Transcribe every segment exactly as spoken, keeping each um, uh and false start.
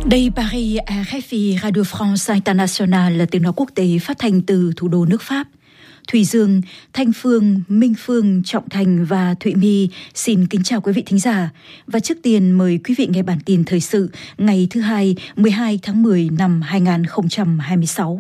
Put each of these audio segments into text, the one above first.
Đây Paris, R F I, Radio France International là tiếng nói quốc tế phát thanh từ thủ đô nước Pháp. Thùy Dương, Thanh Phương, Minh Phương, Trọng Thành và Thụy My xin kính chào quý vị thính giả. Và trước tiên mời quý vị nghe bản tin thời sự ngày thứ hai, mười hai tháng mười năm hai nghìn không trăm hai mươi sáu.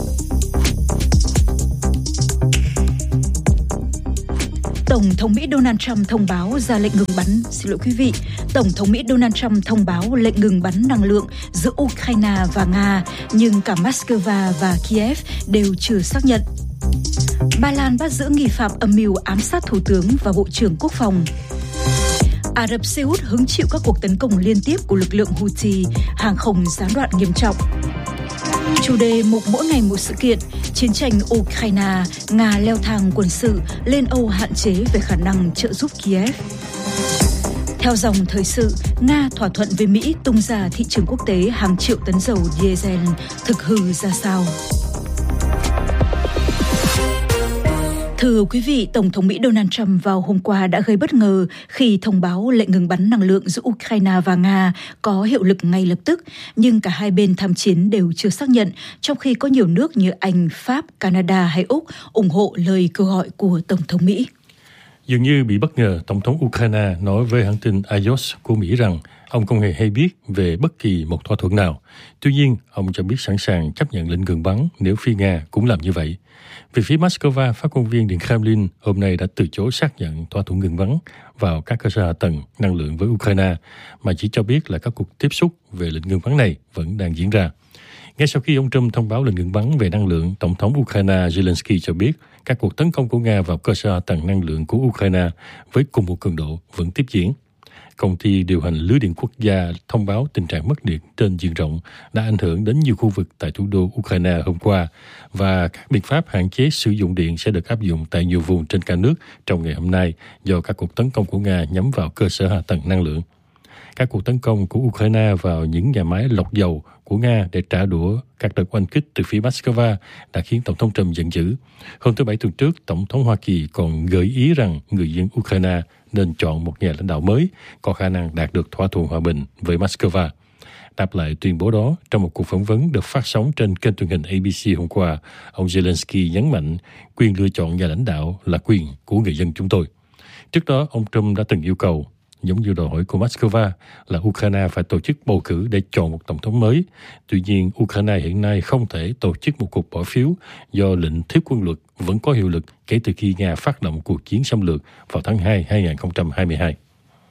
Tổng thống Mỹ Donald Trump thông báo ra lệnh ngừng bắn. Xin lỗi quý vị, Tổng thống Mỹ Donald Trump thông báo lệnh ngừng bắn năng lượng giữa Ukraine và Nga, nhưng cả Moscow và Kiev đều chưa xác nhận. Ba Lan bắt giữ nghi phạm âm mưu ám sát Thủ tướng và Bộ trưởng Quốc phòng. Ả Rập Xê Út hứng chịu các cuộc tấn công liên tiếp của lực lượng Houthi, hàng không gián đoạn nghiêm trọng. Chủ đề mục mỗi ngày một sự kiện, chiến tranh Ukraine, Nga leo thang quân sự, lên Âu hạn chế về khả năng trợ giúp Kiev. Theo dòng thời sự, Nga thỏa thuận với Mỹ tung ra thị trường quốc tế hàng triệu tấn dầu diesel, thực hư ra sao? Thưa quý vị, Tổng thống Mỹ Donald Trump vào hôm qua đã gây bất ngờ khi thông báo lệnh ngừng bắn năng lượng giữa Ukraine và Nga có hiệu lực ngay lập tức, nhưng cả hai bên tham chiến đều chưa xác nhận, trong khi có nhiều nước như Anh, Pháp, Canada hay Úc ủng hộ lời kêu gọi của Tổng thống Mỹ. Dường như bị bất ngờ, Tổng thống Ukraine nói với hãng tin Axios của Mỹ rằng ông không hề hay biết về bất kỳ một thỏa thuận nào. Tuy nhiên, ông cho biết sẵn sàng chấp nhận lệnh ngừng bắn nếu phía Nga cũng làm như vậy. Về phía Moscow, phát ngôn viên Điện Kremlin hôm nay đã từ chối xác nhận thỏa thuận ngừng bắn vào các cơ sở hạ tầng năng lượng với Ukraine, mà chỉ cho biết là các cuộc tiếp xúc về lệnh ngừng bắn này vẫn đang diễn ra. Ngay sau khi ông Trump thông báo lệnh ngừng bắn về năng lượng, Tổng thống Ukraine Zelensky cho biết các cuộc tấn công của Nga vào cơ sở hạ tầng năng lượng của Ukraine với cùng một cường độ vẫn tiếp diễn. Công ty điều hành lưới điện quốc gia thông báo tình trạng mất điện trên diện rộng đã ảnh hưởng đến nhiều khu vực tại thủ đô Ukraine hôm qua, và các biện pháp hạn chế sử dụng điện sẽ được áp dụng tại nhiều vùng trên cả nước trong ngày hôm nay do các cuộc tấn công của Nga nhắm vào cơ sở hạ tầng năng lượng. Các cuộc tấn công của Ukraine vào những nhà máy lọc dầu của Nga để trả đũa các đợt oanh kích từ phía Moscow đã khiến Tổng thống Trump giận dữ. Hôm thứ Bảy tuần trước, Tổng thống Hoa Kỳ còn gợi ý rằng người dân Ukraine nên chọn một nhà lãnh đạo mới có khả năng đạt được thỏa thuận hòa bình với Moscow. Đáp lại tuyên bố đó, trong một cuộc phỏng vấn được phát sóng trên kênh truyền hình A B C hôm qua, ông Zelensky nhấn mạnh quyền lựa chọn nhà lãnh đạo là quyền của người dân chúng tôi. Trước đó, ông Trump đã từng yêu cầu, giống như đòi hỏi của Moscow, là Ukraine phải tổ chức bầu cử để chọn một tổng thống mới. Tuy nhiên, Ukraine hiện nay không thể tổ chức một cuộc bỏ phiếu do lệnh thiết quân luật vẫn có hiệu lực kể từ khi Nga phát động cuộc chiến xâm lược vào tháng hai năm hai nghìn không trăm hai mươi hai.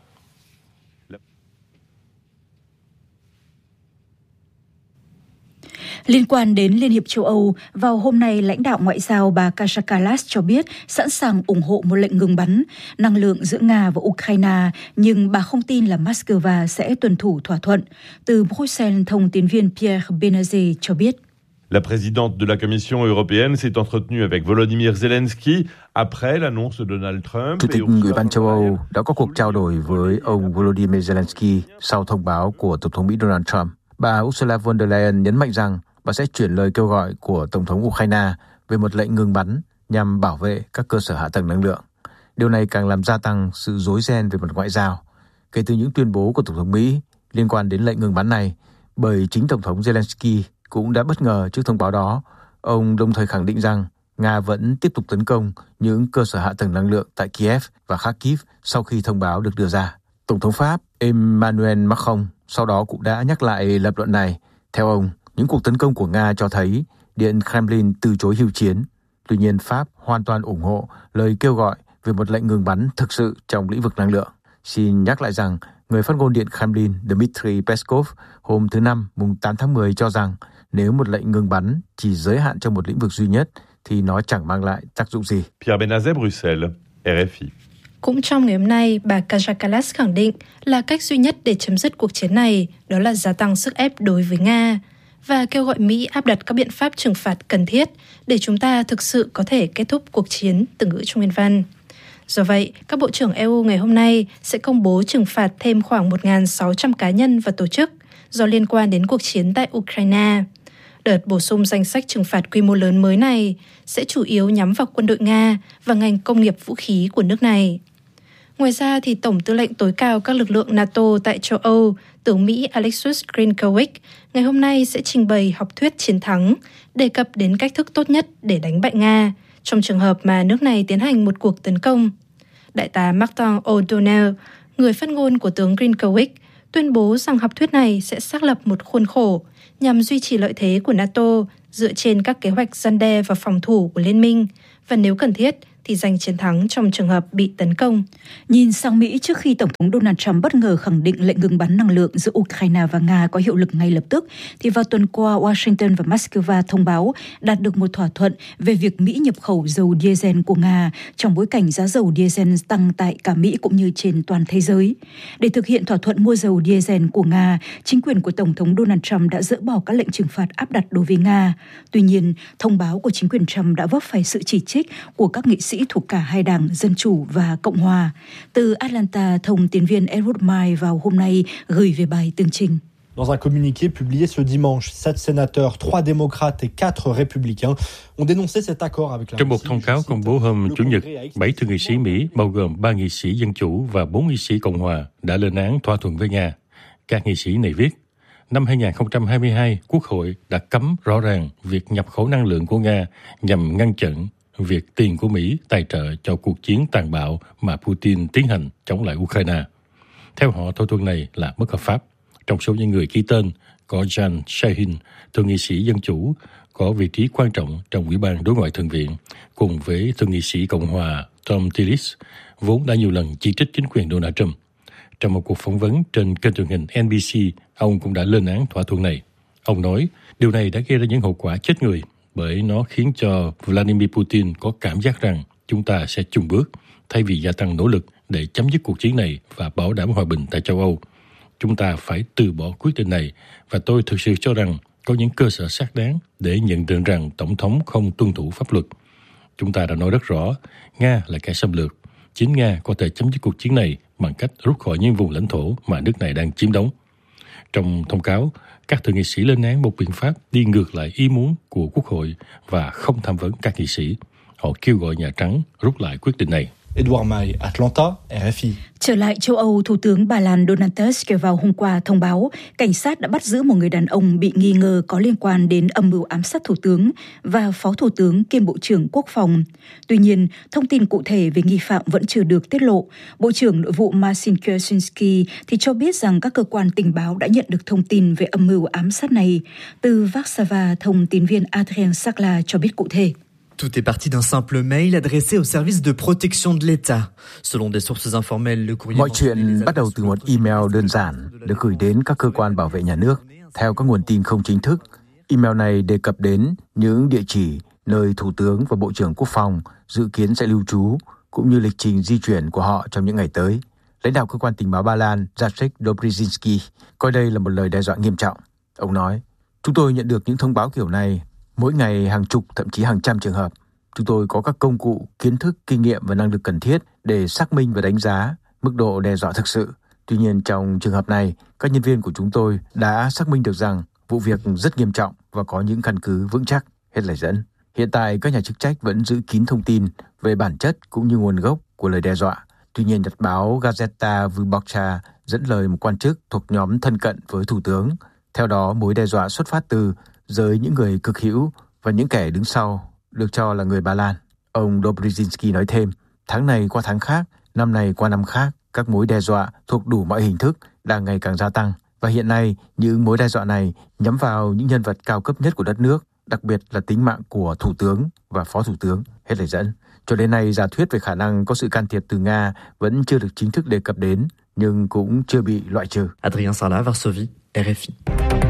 Liên quan đến Liên hiệp châu Âu, vào hôm nay, lãnh đạo ngoại giao bà Kaja Kallas cho biết sẵn sàng ủng hộ một lệnh ngừng bắn năng lượng giữa Nga và Ukraine, nhưng bà không tin là Moscow sẽ tuân thủ thỏa thuận. Từ Bruxelles, thông tín viên Pierre Benazet cho biết. La présidente de la Commission européenne s'est entretenue avec Volodymyr Zelensky après l'annonce de Donald Trump. Chủ tịch Ủy ban châu Âu đã có cuộc trao đổi với ông Volodymyr Zelensky sau thông báo của Tổng thống Mỹ Donald Trump. Bà Ursula von der Leyen nhấn mạnh rằng bà sẽ chuyển lời kêu gọi của Tổng thống Ukraine về một lệnh ngừng bắn nhằm bảo vệ các cơ sở hạ tầng năng lượng. Điều này càng làm gia tăng sự rối ren về mặt ngoại giao kể từ những tuyên bố của Tổng thống Mỹ liên quan đến lệnh ngừng bắn này, bởi chính Tổng thống Zelensky cũng đã bất ngờ trước thông báo đó. Ông đồng thời khẳng định rằng Nga vẫn tiếp tục tấn công những cơ sở hạ tầng năng lượng tại Kiev và Kharkiv sau khi thông báo được đưa ra. Tổng thống Pháp Emmanuel Macron sau đó cũng đã nhắc lại lập luận này. Theo ông, những cuộc tấn công của Nga cho thấy Điện Kremlin từ chối hưu chiến. Tuy nhiên, Pháp hoàn toàn ủng hộ lời kêu gọi về một lệnh ngừng bắn thực sự trong lĩnh vực năng lượng. Xin nhắc lại rằng, người phát ngôn Điện Kremlin Dmitry Peskov hôm thứ Năm, mùng tám tháng mười cho rằng nếu một lệnh ngừng bắn chỉ giới hạn trong một lĩnh vực duy nhất thì nó chẳng mang lại tác dụng gì. Pierre Benazet, Bruxelles, R F I. Cũng trong ngày hôm nay, bà Kaja Kallas khẳng định là cách duy nhất để chấm dứt cuộc chiến này đó là gia tăng sức ép đối với Nga và kêu gọi Mỹ áp đặt các biện pháp trừng phạt cần thiết để chúng ta thực sự có thể kết thúc cuộc chiến, từ ngữ trong nguyên văn. Do vậy, các bộ trưởng E U ngày hôm nay sẽ công bố trừng phạt thêm khoảng một nghìn sáu trăm cá nhân và tổ chức do liên quan đến cuộc chiến tại Ukraine. Đợt bổ sung danh sách trừng phạt quy mô lớn mới này sẽ chủ yếu nhắm vào quân đội Nga và ngành công nghiệp vũ khí của nước này. Ngoài ra, thì Tổng tư lệnh tối cao các lực lượng NATO tại châu Âu, tướng Mỹ Alexus Grynkowicz ngày hôm nay sẽ trình bày học thuyết chiến thắng, đề cập đến cách thức tốt nhất để đánh bại Nga trong trường hợp mà nước này tiến hành một cuộc tấn công. Đại tá Martin O'Donnell, người phát ngôn của tướng Grynkowicz, tuyên bố rằng học thuyết này sẽ xác lập một khuôn khổ nhằm duy trì lợi thế của NATO dựa trên các kế hoạch răn đe và phòng thủ của liên minh, và nếu cần thiết thì giành chiến thắng trong trường hợp bị tấn công. Nhìn sang Mỹ, trước khi Tổng thống Donald Trump bất ngờ khẳng định lệnh ngừng bắn năng lượng giữa Ukraine và Nga có hiệu lực ngay lập tức, thì vào tuần qua, Washington và Moscow thông báo đạt được một thỏa thuận về việc Mỹ nhập khẩu dầu diesel của Nga trong bối cảnh giá dầu diesel tăng tại cả Mỹ cũng như trên toàn thế giới. Để thực hiện thỏa thuận mua dầu diesel của Nga, chính quyền của Tổng thống Donald Trump đã dỡ bỏ các lệnh trừng phạt áp đặt đối với Nga. Tuy nhiên, thông báo của chính quyền Trump đã vấp phải sự chỉ trích của các nghị sĩ thuộc cả hai đảng Dân Chủ và Cộng Hòa. Từ Atlanta, thông tín viên Edward Mai vào hôm nay gửi về bài tường trình. Dans un communiqué publié ce dimanche, sept sénateurs, trois démocrates et quatre républicains ont dénoncé cet accord avec la. Trong một thông cáo công bố hôm Chủ nhật, bảy thượng nghị sĩ Mỹ, bao gồm ba nghị sĩ Dân Chủ và bốn nghị sĩ Cộng Hòa, đã lên án thỏa thuận với Nga. Các nghị sĩ này viết, năm hai không hai hai, Quốc hội đã cấm rõ ràng việc nhập khẩu năng lượng của Nga nhằm ngăn chặn việc tiền của Mỹ tài trợ cho cuộc chiến tàn bạo mà Putin tiến hành chống lại Ukraine. Theo họ, thỏa thuận này là bất hợp pháp. Trong số những người ký tên có Jan Shahin, thượng nghị sĩ Dân Chủ, có vị trí quan trọng trong Ủy ban Đối ngoại Thượng viện, cùng với thượng nghị sĩ Cộng hòa Tom Tillis, vốn đã nhiều lần chỉ trích chính quyền Donald Trump. Trong một cuộc phỏng vấn trên kênh truyền hình en bê xê, ông cũng đã lên án thỏa thuận này. Ông nói, điều này đã gây ra những hậu quả chết người, bởi nó khiến cho Vladimir Putin có cảm giác rằng chúng ta sẽ chùn bước thay vì gia tăng nỗ lực để chấm dứt cuộc chiến này và bảo đảm hòa bình tại châu Âu. Chúng ta phải từ bỏ quyết định này, và tôi thực sự cho rằng có những cơ sở xác đáng để nhận định rằng Tổng thống không tuân thủ pháp luật. Chúng ta đã nói rất rõ, Nga là kẻ xâm lược. Chính Nga có thể chấm dứt cuộc chiến này bằng cách rút khỏi những vùng lãnh thổ mà nước này đang chiếm đóng. Trong thông cáo, các thượng nghị sĩ lên án một biện pháp đi ngược lại ý muốn của Quốc hội và không tham vấn các nghị sĩ. Họ kêu gọi Nhà Trắng rút lại quyết định này. Edward Mai, Atlanta, rờ ép i. Trở lại châu Âu, Thủ tướng Ba Lan Donald Tusk vào hôm qua thông báo cảnh sát đã bắt giữ một người đàn ông bị nghi ngờ có liên quan đến âm mưu ám sát Thủ tướng và Phó Thủ tướng kiêm Bộ trưởng Quốc phòng. Tuy nhiên, thông tin cụ thể về nghi phạm vẫn chưa được tiết lộ. Bộ trưởng Nội vụ Marcin Kiersinski thì cho biết rằng các cơ quan tình báo đã nhận được thông tin về âm mưu ám sát này. Từ Warsaw, thông tín viên Adrien Sakla cho biết cụ thể. Tout est parti d'un simple mail adressé au service de protection de l'État. Selon des sources informelles, le courrier. Mọi chuyện bắt đầu từ một email đơn giản được gửi đến các cơ quan bảo vệ nhà nước. Theo các nguồn tin không chính thức, email này đề cập đến những địa chỉ nơi Thủ tướng và Bộ trưởng Quốc phòng dự kiến sẽ lưu trú, cũng như lịch trình di chuyển của họ trong những ngày tới. Lãnh đạo cơ quan tình báo Ba Lan Jacek Dobrzyński coi đây là một lời đe dọa nghiêm trọng. Ông nói, chúng tôi nhận được những thông báo kiểu này mỗi ngày hàng chục, thậm chí hàng trăm trường hợp. Chúng tôi có các công cụ, kiến thức, kinh nghiệm và năng lực cần thiết để xác minh và đánh giá mức độ đe dọa thực sự. Tuy nhiên, trong trường hợp này, các nhân viên của chúng tôi đã xác minh được rằng vụ việc rất nghiêm trọng và có những căn cứ vững chắc. Hết lời dẫn. Hiện tại, các nhà chức trách vẫn giữ kín thông tin về bản chất cũng như nguồn gốc của lời đe dọa. Tuy nhiên, nhật báo Gazeta Wyborcza dẫn lời một quan chức thuộc nhóm thân cận với Thủ tướng. Theo đó, mối đe dọa xuất phát từ giới những người cực hữu và những kẻ đứng sau được cho là người Ba Lan. Ông Dobrzyński nói thêm, tháng này qua tháng khác, năm này qua năm khác, các mối đe dọa thuộc đủ mọi hình thức đang ngày càng gia tăng. Và hiện nay, những mối đe dọa này nhắm vào những nhân vật cao cấp nhất của đất nước, đặc biệt là tính mạng của Thủ tướng và Phó Thủ tướng. Hết lời dẫn. Cho đến nay, giả thuyết về khả năng có sự can thiệp từ Nga vẫn chưa được chính thức đề cập đến, nhưng cũng chưa bị loại trừ. Adrien Sarla, Varsovie, rờ ép i.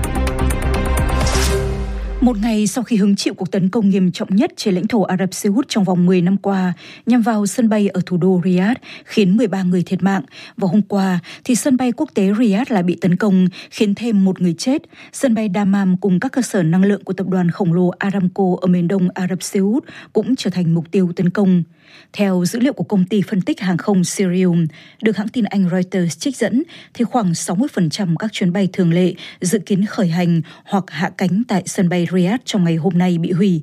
Một ngày sau khi hứng chịu cuộc tấn công nghiêm trọng nhất trên lãnh thổ Ả Rập Xê Út trong vòng mười năm qua nhằm vào sân bay ở thủ đô Riyadh khiến mười ba người thiệt mạng, và hôm qua thì sân bay quốc tế Riyadh lại bị tấn công khiến thêm một người chết. Sân bay Dammam cùng các cơ sở năng lượng của tập đoàn khổng lồ Aramco ở miền đông Ả Rập Xê Út cũng trở thành mục tiêu tấn công. Theo dữ liệu của công ty phân tích hàng không Cirium, được hãng tin Anh Reuters trích dẫn, thì khoảng sáu mươi phần trăm các chuyến bay thường lệ dự kiến khởi hành hoặc hạ cánh tại sân bay Riyadh trong ngày hôm nay bị hủy.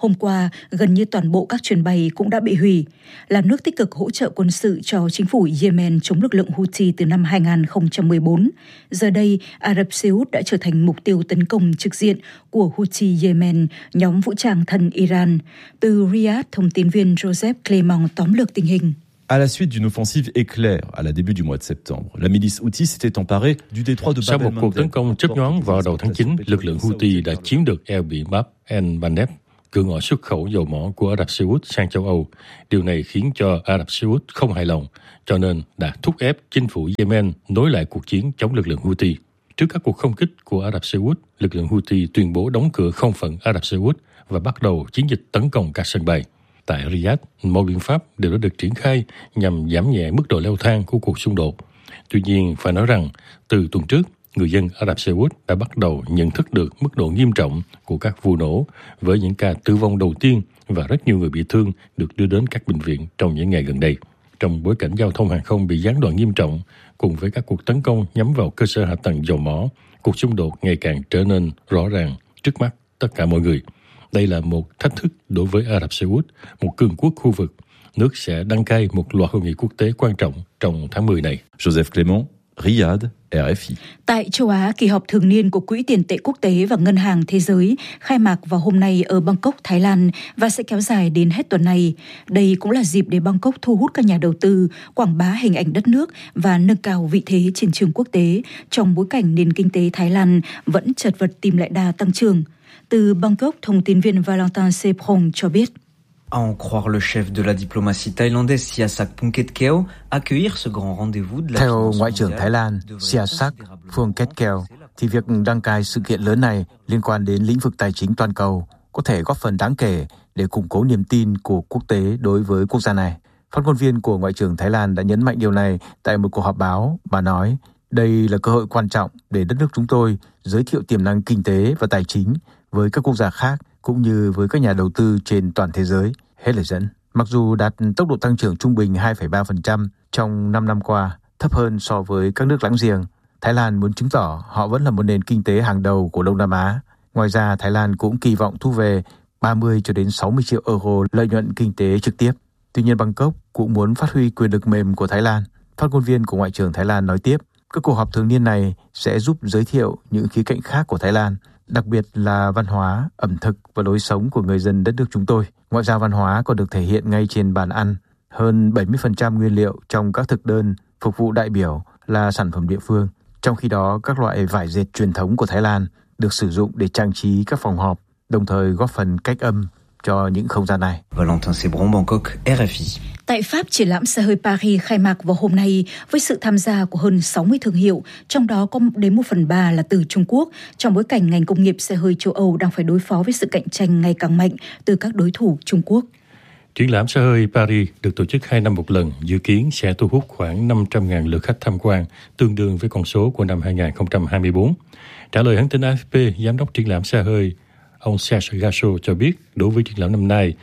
Hôm qua, gần như toàn bộ các chuyến bay cũng đã bị hủy. Là nước tích cực hỗ trợ quân sự cho chính phủ Yemen chống lực lượng Houthi từ năm hai không một bốn, giờ đây Ả Rập Xê Út đã trở thành mục tiêu tấn công trực diện của Houthi Yemen, nhóm vũ trang thân Iran. Từ Riyadh, thông tin viên Joseph Clement tóm lược tình hình. À la suite d'une offensive éclair à la début du mois de septembre, la milice Houthi s'était emparée du détroit de Bab el-Mandeb. Sau một cuộc tấn công chớp nhoáng vào đầu tháng chín, lực lượng Houthi đã chiếm được eo biển Bab el-Mandeb, cửa ngõ xuất khẩu dầu mỏ của Ả Rập Xê Út sang châu Âu. Điều này khiến cho Ả Rập Xê Út không hài lòng, cho nên đã thúc ép chính phủ Yemen nối lại cuộc chiến chống lực lượng Houthi. Trước các cuộc không kích của Ả Rập Xê Út, lực lượng Houthi tuyên bố đóng cửa không phận Ả Rập Xê Út và bắt đầu chiến dịch tấn công các sân bay. Tại Riyadh, mọi biện pháp đều đã được triển khai nhằm giảm nhẹ mức độ leo thang của cuộc xung đột. Tuy nhiên, phải nói rằng, từ tuần trước, người dân Ả Rập Xê Út đã bắt đầu nhận thức được mức độ nghiêm trọng của các vụ nổ, với những ca tử vong đầu tiên và rất nhiều người bị thương được đưa đến các bệnh viện trong những ngày gần đây. Trong bối cảnh giao thông hàng không bị gián đoạn nghiêm trọng, cùng với các cuộc tấn công nhắm vào cơ sở hạ tầng dầu mỏ, cuộc xung đột ngày càng trở nên rõ ràng trước mắt tất cả mọi người. Đây là một thách thức đối với Ả Rập Xê Út, một cường quốc khu vực. Nước sẽ đăng cai một loạt hội nghị quốc tế quan trọng trong tháng mười này. Joseph Clement, Riyadh, rờ ép i. Tại châu Á, kỳ họp thường niên của Quỹ tiền tệ quốc tế và Ngân hàng Thế giới khai mạc vào hôm nay ở Bangkok, Thái Lan và sẽ kéo dài đến hết tuần này. Đây cũng là dịp để Bangkok thu hút các nhà đầu tư, quảng bá hình ảnh đất nước và nâng cao vị thế trên trường quốc tế trong bối cảnh nền kinh tế Thái Lan vẫn chật vật tìm lại đà tăng trưởng. Từ Bangkok, thông tin viên Valentin Seprong cho biết. À en croire le chef de la diplomatie thaïlandaise Sihasak Phuongketkeow, accueillir ce grand rendez-vous de la Theo Ngoại trưởng Thái Lan Sihasak Phuongketkeow, thì việc đăng cai sự kiện lớn này liên quan đến lĩnh vực tài chính toàn cầu có thể góp phần đáng kể để củng cố niềm tin của quốc tế đối với quốc gia này. Phát ngôn viên của Ngoại trưởng Thái Lan đã nhấn mạnh điều này tại một cuộc họp báo và nói đây là cơ hội quan trọng để đất nước chúng tôi giới thiệu tiềm năng kinh tế và tài chính với các quốc gia khác cũng như với các nhà đầu tư trên toàn thế giới. Hết lời dẫn. Mặc dù đạt tốc độ tăng trưởng trung bình hai phẩy ba phần trăm trong năm năm qua, thấp hơn so với các nước láng giềng, Thái Lan muốn chứng tỏ họ vẫn là một nền kinh tế hàng đầu của Đông Nam Á. Ngoài ra, Thái Lan cũng kỳ vọng thu về ba mươi cho đến sáu mươi triệu euro lợi nhuận kinh tế trực tiếp. Tuy nhiên, Bangkok cũng muốn phát huy quyền lực mềm của Thái Lan. Phát ngôn viên của Ngoại trưởng Thái Lan nói tiếp, các cuộc họp thường niên này sẽ giúp giới thiệu những khía cạnh khác của Thái Lan, đặc biệt là văn hóa, ẩm thực và lối sống của người dân đất nước chúng tôi. Ngoại giao văn hóa còn được thể hiện ngay trên bàn ăn. Hơn bảy mươi phần trăm nguyên liệu trong các thực đơn phục vụ đại biểu là sản phẩm địa phương. Trong khi đó, các loại vải dệt truyền thống của Thái Lan được sử dụng để trang trí các phòng họp, đồng thời góp phần cách âm cho những không gian này. Valentin Seprong, Bangkok, rờ ép i. Tại Pháp, triển lãm xe hơi Paris khai mạc vào hôm nay với sự tham gia của hơn sáu mươi thương hiệu, trong đó có đến một phần ba là từ Trung Quốc, trong bối cảnh ngành công nghiệp xe hơi châu Âu đang phải đối phó với sự cạnh tranh ngày càng mạnh từ các đối thủ Trung Quốc. Triển lãm xe hơi Paris được tổ chức hai năm một lần, dự kiến sẽ thu hút khoảng năm trăm nghìn lượt khách tham quan, tương đương với con số của năm hai không hai tư. Trả lời hãng tin a ép pê, giám đốc triển lãm xe hơi ông Serge Gachot cho biết, đối với triển lãm năm nay,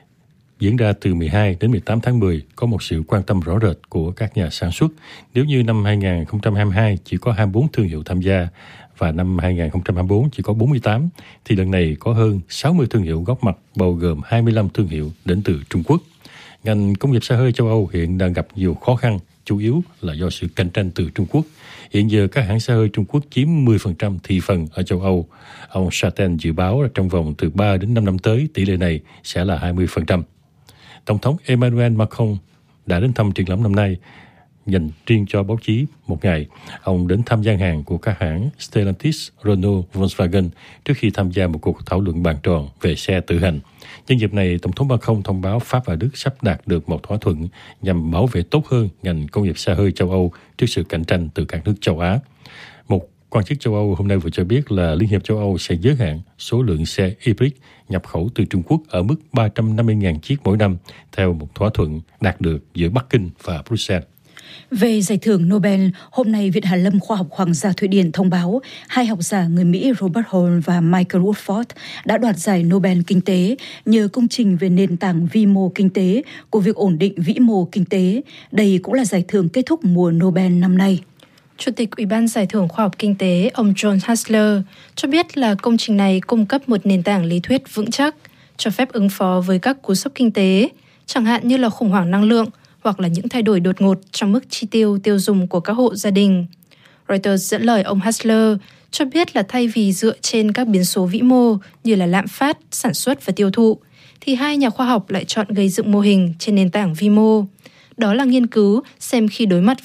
diễn ra từ mười hai đến mười tám tháng mười, có một sự quan tâm rõ rệt của các nhà sản xuất. Nếu như năm hai không hai hai chỉ có hai mươi bốn thương hiệu tham gia và năm hai không hai tư chỉ có bốn mươi tám, thì lần này có hơn sáu mươi thương hiệu góp mặt, bao gồm hai mươi lăm thương hiệu đến từ Trung Quốc. Ngành công nghiệp xe hơi châu Âu hiện đang gặp nhiều khó khăn, chủ yếu là do sự cạnh tranh từ Trung Quốc. Hiện giờ các hãng xe hơi Trung Quốc chiếm mười phần trăm thị phần ở châu Âu. Ông Chaten dự báo là trong vòng từ ba đến năm năm tới, tỷ lệ này sẽ là hai mươi phần trăm. Tổng thống Emmanuel Macron đã đến thăm triển lãm năm nay, dành riêng cho báo chí một ngày. Ông đến thăm gian hàng của các hãng Stellantis, Renault, Volkswagen trước khi tham gia một cuộc thảo luận bàn tròn về xe tự hành. Nhân dịp này, Tổng thống Macron thông báo Pháp và Đức sắp đạt được một thỏa thuận nhằm bảo vệ tốt hơn ngành công nghiệp xe hơi châu Âu trước sự cạnh tranh từ các nước châu Á. Một quan chức châu Âu hôm nay vừa cho biết là Liên hiệp châu Âu sẽ giới hạn số lượng xe hybrid nhập khẩu từ Trung Quốc ở mức ba trăm năm mươi nghìn chiếc mỗi năm, theo một thỏa thuận đạt được giữa Bắc Kinh và Bruxelles. Về giải thưởng Nobel, hôm nay Viện Hàn lâm Khoa học Hoàng gia Thụy Điển thông báo hai học giả người Mỹ Robert Hall và Michael Woodford đã đoạt giải Nobel Kinh tế nhờ công trình về nền tảng vi mô kinh tế của việc ổn định vĩ mô kinh tế. Đây cũng là giải thưởng kết thúc mùa Nobel năm nay. Chủ tịch Ủy ban Giải thưởng Khoa học Kinh tế ông John Hassler cho biết là công trình này cung cấp một nền tảng lý thuyết vững chắc cho phép ứng phó với các cú sốc kinh tế, chẳng hạn như là khủng hoảng năng lượng hoặc là những thay đổi đột ngột trong mức chi tiêu tiêu dùng của các hộ gia đình. Reuters dẫn lời ông Hassler cho biết là thay vì dựa trên các biến số vĩ mô như là lạm phát, sản xuất và tiêu thụ, thì hai nhà khoa học lại chọn gây dựng mô hình trên nền tảng vi mô. Đó là nghiên cứu xem khi đối mặt